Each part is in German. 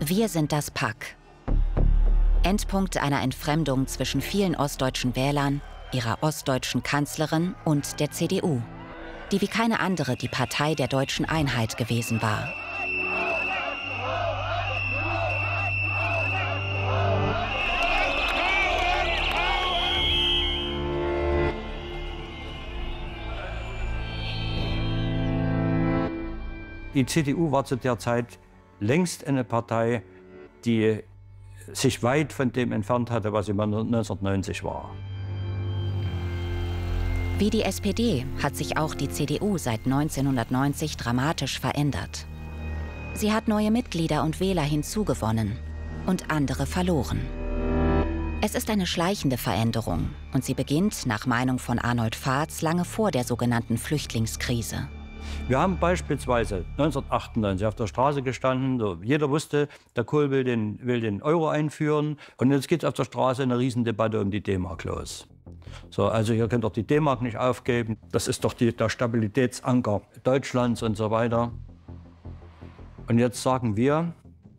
Wir sind das Pack. Endpunkt einer Entfremdung zwischen vielen ostdeutschen Wählern, ihrer ostdeutschen Kanzlerin und der CDU, die wie keine andere die Partei der deutschen Einheit gewesen war. Die CDU war zu der Zeit längst eine Partei, die sich weit von dem entfernt hatte, was sie 1990 war. Wie die SPD hat sich auch die CDU seit 1990 dramatisch verändert. Sie hat neue Mitglieder und Wähler hinzugewonnen und andere verloren. Es ist eine schleichende Veränderung und sie beginnt nach Meinung von Arnold Vahz lange vor der sogenannten Flüchtlingskrise. Wir haben beispielsweise 1998 auf der Straße gestanden, so, jeder wusste, der Kohl will den Euro einführen und jetzt geht auf der Straße eine Riesendebatte um die D-Mark los. So, also ihr könnt doch die D-Mark nicht aufgeben, das ist doch der Stabilitätsanker Deutschlands und so weiter. Und jetzt sagen wir,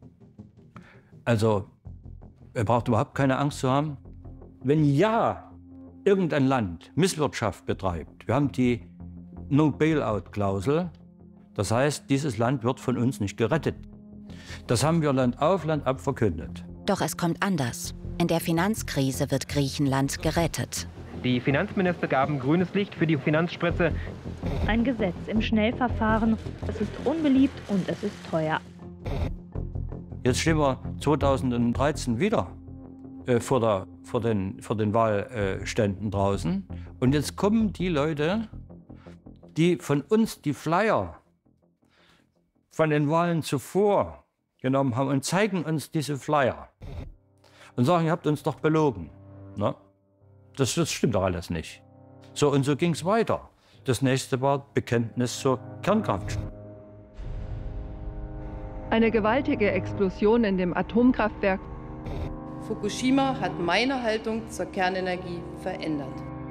also ihr braucht überhaupt keine Angst zu haben, wenn ja irgendein Land Misswirtschaft betreibt, wir haben die No-Bailout-Klausel. Das heißt, dieses Land wird von uns nicht gerettet. Das haben wir Land auf, Land ab verkündet. Doch es kommt anders. In der Finanzkrise wird Griechenland gerettet. Die Finanzminister gaben grünes Licht für die Finanzspritze. Ein Gesetz im Schnellverfahren. Es ist unbeliebt und es ist teuer. Jetzt stehen wir 2013 wieder vor den Wahlständen draußen. Und jetzt kommen die Leute, die von uns die Flyer von den Wahlen zuvor genommen haben und zeigen uns diese Flyer und sagen, ihr habt uns doch belogen. Na? Das stimmt doch alles nicht. So, und so ging es weiter. Das nächste war Bekenntnis zur Kernkraft. Eine gewaltige Explosion in dem Atomkraftwerk. Fukushima hat meine Haltung zur Kernenergie verändert.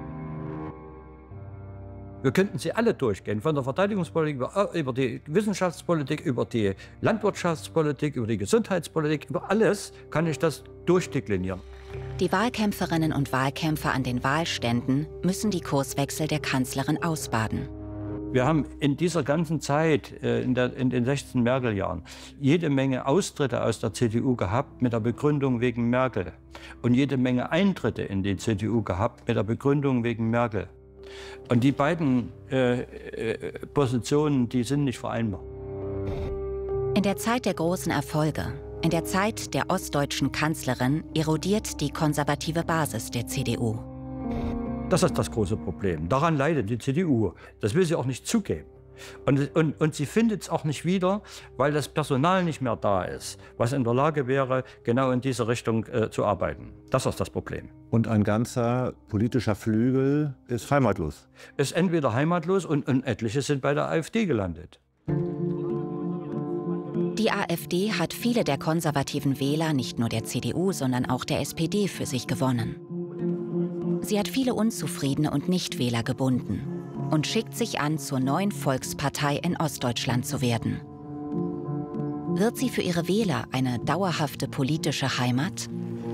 Wir könnten sie alle durchgehen, von der Verteidigungspolitik über die Wissenschaftspolitik, über die Landwirtschaftspolitik, über die Gesundheitspolitik, über alles kann ich das durchdeklinieren. Die Wahlkämpferinnen und Wahlkämpfer an den Wahlständen müssen die Kurswechsel der Kanzlerin ausbaden. Wir haben in dieser ganzen Zeit, in den 16 Merkel-Jahren, jede Menge Austritte aus der CDU gehabt mit der Begründung wegen Merkel und jede Menge Eintritte in die CDU gehabt mit der Begründung wegen Merkel. Und die beiden Positionen, die sind nicht vereinbar. In der Zeit der großen Erfolge, in der Zeit der ostdeutschen Kanzlerin, erodiert die konservative Basis der CDU. Das ist das große Problem. Daran leidet die CDU. Das will sie auch nicht zugeben. Und sie findet es auch nicht wieder, weil das Personal nicht mehr da ist, was in der Lage wäre, genau in diese Richtung zu arbeiten. Das ist das Problem. Und ein ganzer politischer Flügel ist heimatlos. Ist entweder heimatlos und etliche sind bei der AfD gelandet. Die AfD hat viele der konservativen Wähler, nicht nur der CDU, sondern auch der SPD, für sich gewonnen. Sie hat viele Unzufriedene und Nichtwähler gebunden und schickt sich an, zur neuen Volkspartei in Ostdeutschland zu werden. Wird sie für ihre Wähler eine dauerhafte politische Heimat?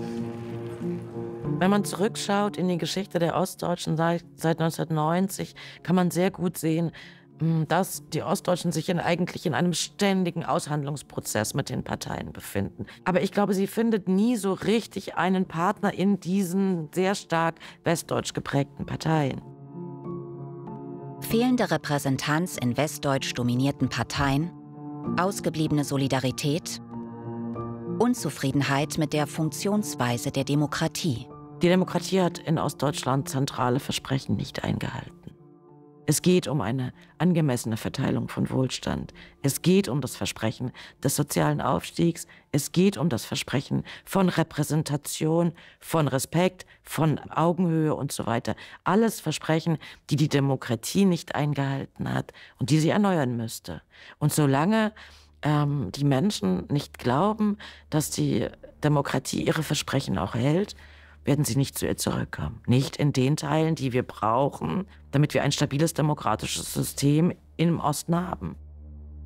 Wenn man zurückschaut in die Geschichte der Ostdeutschen seit 1990, kann man sehr gut sehen, dass die Ostdeutschen sich eigentlich in einem ständigen Aushandlungsprozess mit den Parteien befinden. Aber ich glaube, sie findet nie so richtig einen Partner in diesen sehr stark westdeutsch geprägten Parteien. Fehlende Repräsentanz in westdeutsch dominierten Parteien, ausgebliebene Solidarität, Unzufriedenheit mit der Funktionsweise der Demokratie. Die Demokratie hat in Ostdeutschland zentrale Versprechen nicht eingehalten. Es geht um eine angemessene Verteilung von Wohlstand. Es geht um das Versprechen des sozialen Aufstiegs. Es geht um das Versprechen von Repräsentation, von Respekt, von Augenhöhe und so weiter. Alles Versprechen, die die Demokratie nicht eingehalten hat und die sie erneuern müsste. Und solange die Menschen nicht glauben, dass die Demokratie ihre Versprechen auch hält, werden sie nicht zu ihr zurückkommen. Nicht in den Teilen, die wir brauchen, damit wir ein stabiles demokratisches System im Osten haben.